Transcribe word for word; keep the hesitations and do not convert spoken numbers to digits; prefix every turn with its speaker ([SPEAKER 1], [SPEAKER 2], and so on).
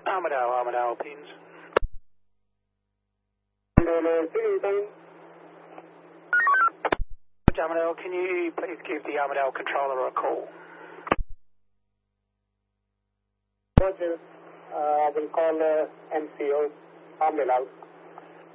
[SPEAKER 1] Armadale, Armadale, pins. Armadale, can you please give the Armadale controller a call?
[SPEAKER 2] Roger. Uh, I will call uh, M C O Armadale.